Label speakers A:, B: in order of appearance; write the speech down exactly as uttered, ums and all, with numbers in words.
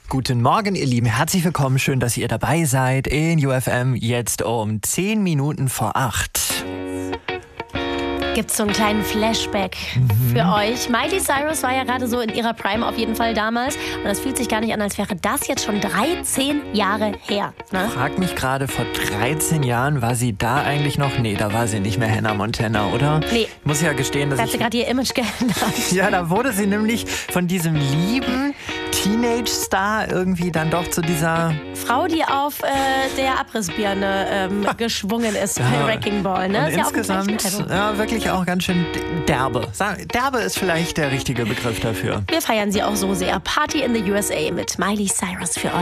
A: Guten Morgen, ihr Lieben. Herzlich willkommen. Schön, dass ihr dabei seid in U F M. Jetzt um zehn Minuten vor acht.
B: Gibt es so einen kleinen Flashback mhm. für euch. Miley Cyrus war ja gerade so in ihrer Prime auf jeden Fall damals. Und das fühlt sich gar nicht an, als wäre das jetzt schon dreizehn Jahre her. Ne?
A: Frag mich gerade, vor dreizehn Jahren war sie da eigentlich noch? Nee, da war sie nicht mehr Hannah Montana, oder?
B: Nee.
A: Ich muss ja gestehen, dass
B: da
A: ich...
B: hat sie gerade ihr Image geändert.
A: Ja, da wurde sie nämlich von diesem lieben Teenage-Star irgendwie dann doch zu dieser...
B: Frau, die auf äh, der Abrissbirne ähm, geschwungen ist
A: ja.
B: bei Wrecking Ball. Ne?
A: Und
B: ist ja
A: insgesamt
B: auch
A: ja, wirklich auch ganz schön derbe. Derbe ist vielleicht der richtige Begriff dafür.
B: Wir feiern sie auch so sehr. Party in the U S A mit Miley Cyrus für euch.